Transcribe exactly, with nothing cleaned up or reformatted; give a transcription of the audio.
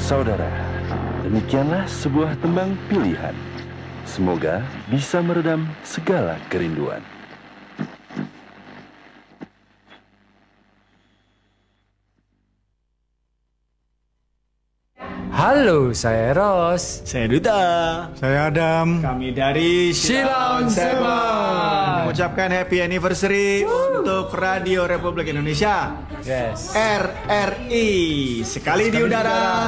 Saudara, demikianlah sebuah tembang pilihan. Semoga bisa meredam segala kerinduan. Halo, saya Eros. Saya Duta. Saya Adam. Kami dari Silang Seman. mengucapkan happy anniversary Woo. untuk Radio Republik Indonesia. Yes. R R I sekali, sekali di udara,